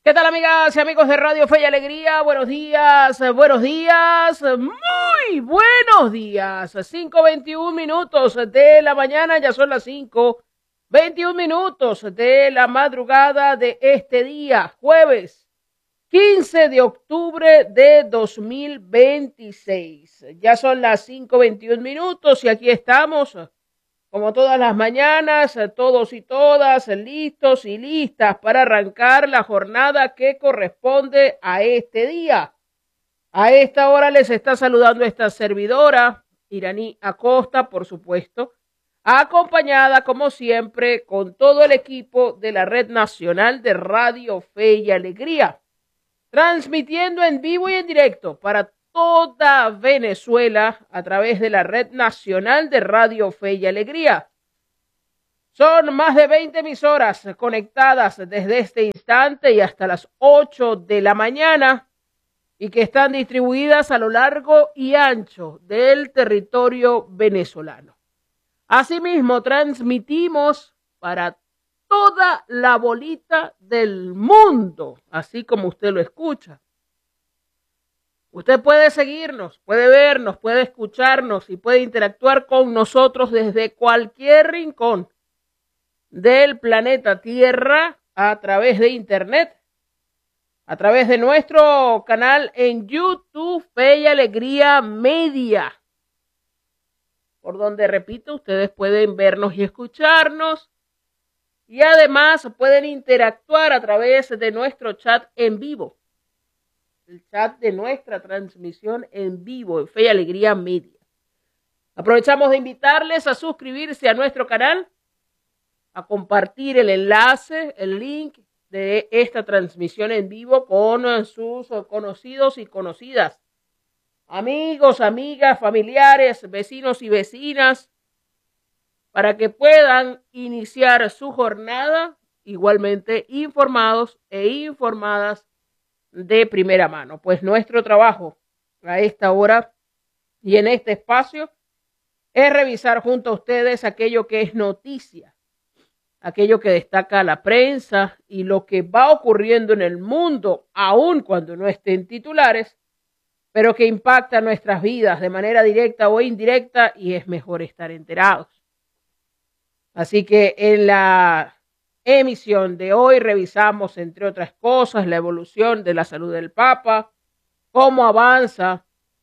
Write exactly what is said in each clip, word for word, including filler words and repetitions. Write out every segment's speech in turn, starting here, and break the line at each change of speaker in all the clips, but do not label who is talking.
¿Qué tal, amigas y amigos de Radio Fe y Alegría? Buenos días, buenos días, muy buenos días. cinco veintiún minutos de la mañana, ya son las cinco veintiún minutos de la madrugada de este día, jueves quince de octubre de dos mil veintiséis. Ya son las cinco veintiún minutos y aquí estamos, como todas las mañanas, todos y todas listos y listas para arrancar la jornada que corresponde a este día. A esta hora les está saludando esta servidora, Iraní Acosta, por supuesto, acompañada como siempre con todo el equipo de la Red Nacional de Radio Fe y Alegría, transmitiendo en vivo y en directo para toda Venezuela a través de la Red Nacional de Radio Fe y Alegría. Son más de veinte emisoras conectadas desde este instante y hasta las ocho de la mañana y que están distribuidas a lo largo y ancho del territorio venezolano. Asimismo, transmitimos para toda la bolita del mundo, así como usted lo escucha. Usted puede seguirnos, puede vernos, puede escucharnos y puede interactuar con nosotros desde cualquier rincón del planeta Tierra a través de Internet, a través de nuestro canal en YouTube, Fe y Alegría Media, por donde, repito, ustedes pueden vernos y escucharnos y además pueden interactuar a través de nuestro chat en vivo. El chat de nuestra transmisión en vivo en Fe y Alegría Media. Aprovechamos de invitarles a suscribirse a nuestro canal, a compartir el enlace, el link de esta transmisión en vivo con sus conocidos y conocidas, amigos, amigas, familiares, vecinos y vecinas, para que puedan iniciar su jornada igualmente informados e informadas de primera mano. Pues nuestro trabajo a esta hora y en este espacio es revisar junto a ustedes aquello que es noticia, aquello que destaca la prensa y lo que va ocurriendo en el mundo, aun cuando no estén titulares, pero que impacta nuestras vidas de manera directa o indirecta y es mejor estar enterados. Así que en la emisión de hoy revisamos, entre otras cosas, la evolución de la salud del Papa, cómo avanza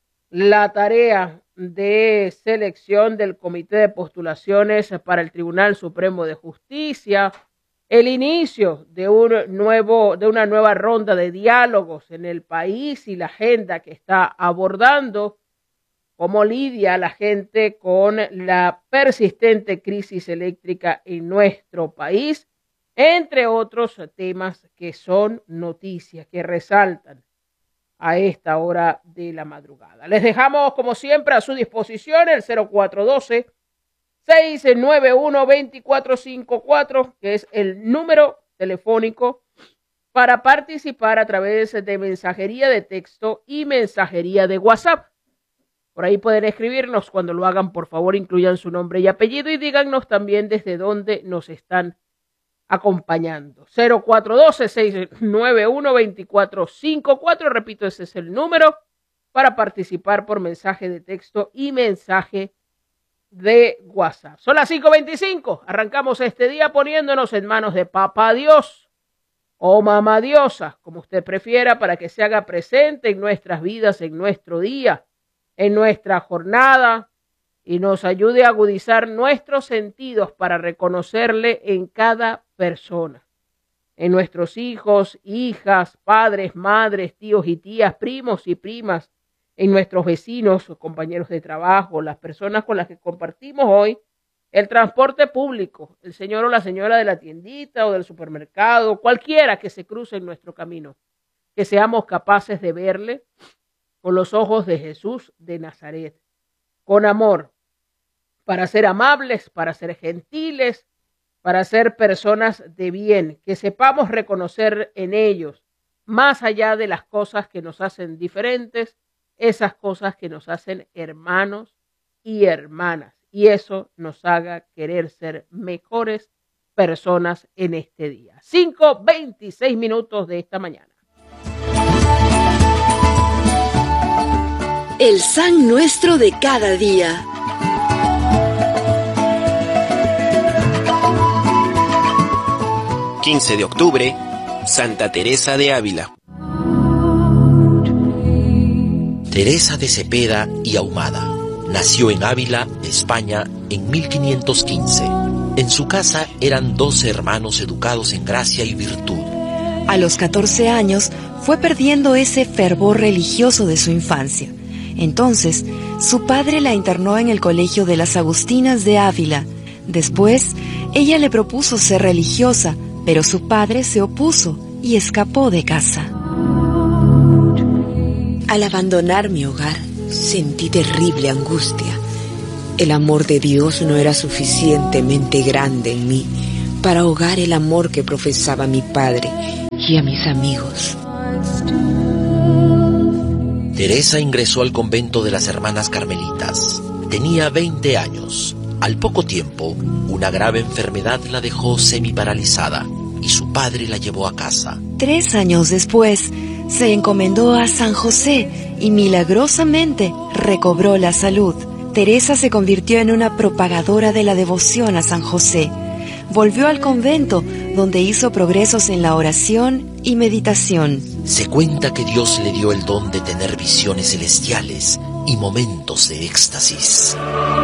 la tarea de selección del Comité de Postulaciones para el Tribunal Supremo de Justicia, el inicio de un nuevo, de una nueva ronda de diálogos en el país y la agenda que está abordando, cómo lidia la gente con la persistente crisis eléctrica en nuestro país, entre otros temas que son noticias, que resaltan a esta hora de la madrugada. Les dejamos, como siempre, a su disposición el cero cuatro uno dos, seis nueve uno, dos cuatro cinco cuatro, que es el número telefónico para participar a través de mensajería de texto y mensajería de WhatsApp. Por ahí pueden escribirnos. Cuando lo hagan, por favor, incluyan su nombre y apellido y díganos también desde dónde nos están acompañando. cero cuatro uno dos, seis nueve uno, dos cuatro cinco cuatro. Repito, ese es el número para participar por mensaje de texto y mensaje de WhatsApp. Son las cinco veinticinco. Arrancamos este día poniéndonos en manos de Papá Dios o Mamá Diosa, como usted prefiera, para que se haga presente en nuestras vidas, en nuestro día, en nuestra jornada, y nos ayude a agudizar nuestros sentidos para reconocerle en cada persona, en nuestros hijos, hijas, padres, madres, tíos y tías, primos y primas, en nuestros vecinos o compañeros de trabajo, las personas con las que compartimos hoy el transporte público, el señor o la señora de la tiendita o del supermercado, cualquiera que se cruce en nuestro camino, que seamos capaces de verle con los ojos de Jesús de Nazaret, con amor, para ser amables, para ser gentiles, para ser personas de bien, que sepamos reconocer en ellos, más allá de las cosas que nos hacen diferentes, esas cosas que nos hacen hermanos y hermanas, y eso nos haga querer ser mejores personas en este día. cinco veintiséis minutos de esta mañana.
El San Nuestro de cada día.
quince de octubre, Santa Teresa de Ávila. Teresa de Cepeda y Ahumada nació en Ávila, España, en mil quinientos quince. En su casa eran doce hermanos educados en gracia y virtud.
A los catorce años fue perdiendo ese fervor religioso de su infancia. Entonces, su padre la internó en el colegio de las Agustinas de Ávila. Después, ella le propuso ser religiosa, pero su padre se opuso y escapó de casa.
Al abandonar mi hogar, sentí terrible angustia. El amor de Dios no era suficientemente grande en mí para ahogar el amor que profesaba mi padre y a mis amigos.
Teresa ingresó al convento de las Hermanas Carmelitas. Tenía veinte años. Al poco tiempo, una grave enfermedad la dejó semiparalizada y su padre la llevó a casa.
Tres años después, se encomendó a San José y milagrosamente recobró la salud. Teresa se convirtió en una propagadora de la devoción a San José. Volvió al convento, donde hizo progresos en la oración y meditación.
Se cuenta que Dios le dio el don de tener visiones celestiales y momentos de éxtasis.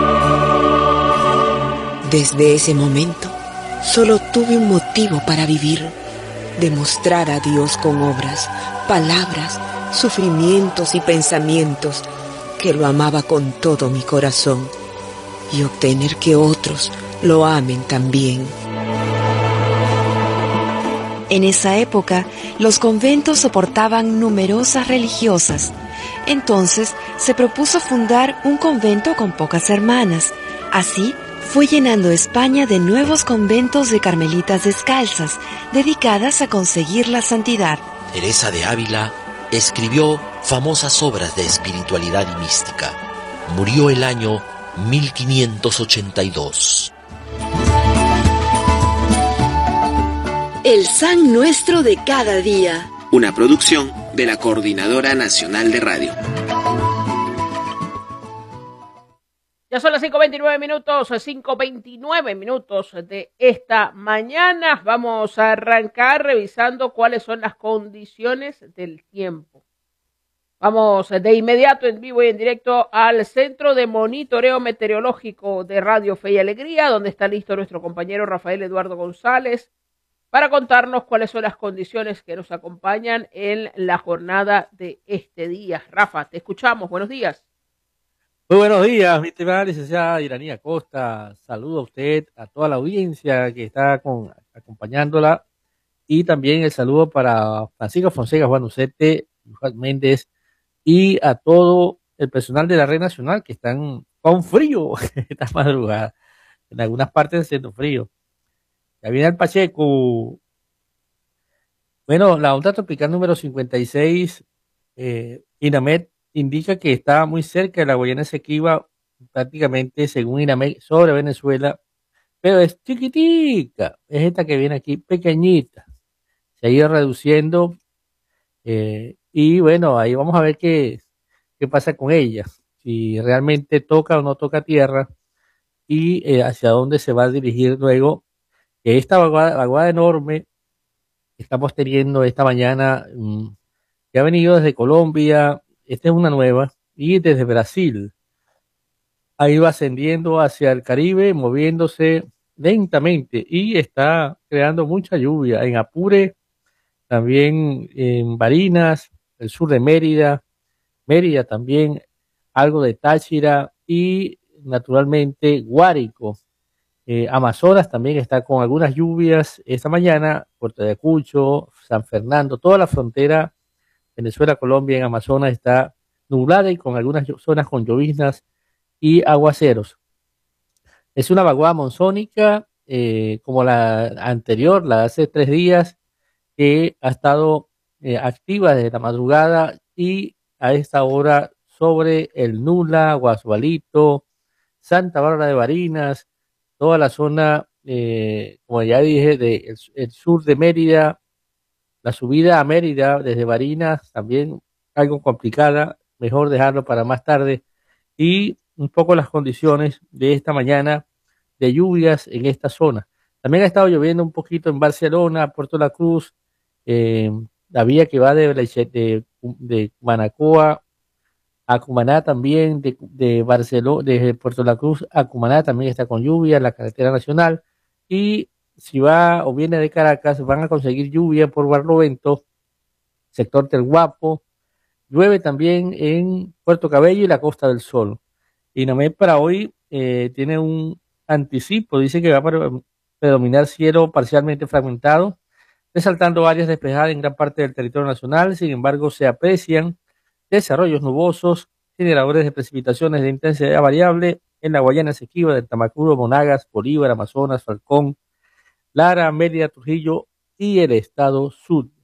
Desde ese momento, solo tuve un motivo para vivir: demostrar a Dios con obras, palabras, sufrimientos y pensamientos que lo amaba con todo mi corazón, y obtener que otros lo amen también.
En esa época, los conventos soportaban numerosas religiosas. Entonces, se propuso fundar un convento con pocas hermanas. Así, fue llenando España de nuevos conventos de carmelitas descalzas, dedicadas a conseguir la santidad.
Teresa de Ávila escribió famosas obras de espiritualidad y mística. Murió el año mil quinientos ochenta y dos.
El San Nuestro de cada día.
Una producción de la Coordinadora Nacional de Radio.
Ya son las cinco veintinueve minutos, cinco veintinueve minutos de esta mañana. Vamos a arrancar revisando cuáles son las condiciones del tiempo. Vamos de inmediato en vivo y en directo al Centro de Monitoreo Meteorológico de Radio Fe y Alegría, donde está listo nuestro compañero Rafael Eduardo González para contarnos cuáles son las condiciones que nos acompañan en la jornada de este día. Rafa, te escuchamos. Buenos días.
Muy buenos días, mi estimada licenciada Iranía Costa. Saludo a usted, a toda la audiencia que está con, acompañándola, y también el saludo para Francisco Fonseca, Juan Ucete, Juan Méndez y a todo el personal de la Red Nacional que están con frío esta madrugada. En algunas partes haciendo frío. Ya viene el Pacheco. Bueno, la onda tropical número cincuenta y seis, eh, INAMED, indica que está muy cerca de la Guayana Esequiba, prácticamente según INAMED, sobre Venezuela, pero es chiquitica, es esta que viene aquí, pequeñita, se ha ido reduciendo, eh, y bueno, ahí vamos a ver qué, qué pasa con ella, si realmente toca o no toca tierra, y eh, hacia dónde se va a dirigir luego, que esta vaguada, vaguada enorme que estamos teniendo esta mañana, mmm, que ha venido desde Colombia. Esta es una nueva, y desde Brasil. Ahí va ascendiendo hacia el Caribe, moviéndose lentamente, y está creando mucha lluvia en Apure, también en Barinas, el sur de Mérida, Mérida también, algo de Táchira, y naturalmente Guárico. Eh, Amazonas también está con algunas lluvias esta mañana, Puerto Ayacucho, San Fernando, toda la frontera Venezuela, Colombia, en Amazonas está nublada y con algunas zonas con lloviznas y aguaceros. Es una vaguada monzónica, eh, como la anterior, la de hace tres días, que ha estado eh, activa desde la madrugada y a esta hora sobre el Nula, Guasualito, Santa Bárbara de Barinas, toda la zona eh, como ya dije, de el, el sur de Mérida, la subida a Mérida desde Barinas también algo complicada, mejor dejarlo para más tarde. Y un poco las condiciones de esta mañana de lluvias en esta zona. También ha estado lloviendo un poquito en Barcelona, Puerto La Cruz, eh, la vía que va de, de, de Manacoa a Cumaná también, de, de Barcelona, de Puerto La Cruz a Cumaná también está con lluvia, la carretera nacional. Y si va o viene de Caracas, van a conseguir lluvia por Barlovento, sector del Guapo. Llueve también en Puerto Cabello y la Costa del Sol. Y Inamé para hoy eh, tiene un anticipo, dice que va a predominar cielo parcialmente fragmentado, resaltando áreas despejadas en gran parte del territorio nacional. Sin embargo, se aprecian desarrollos nubosos, generadores de precipitaciones de intensidad variable en la Guayana Esequiba, del Tamacuro, Monagas, Bolívar, Amazonas, Falcón, Lara, Mérida, Trujillo y el estado Zulia.